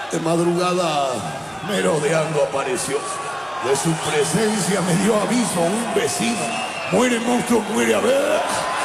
De madrugada, merodeando apareció. De su presencia me dio aviso un vecino. Muere monstruo, muere a ver.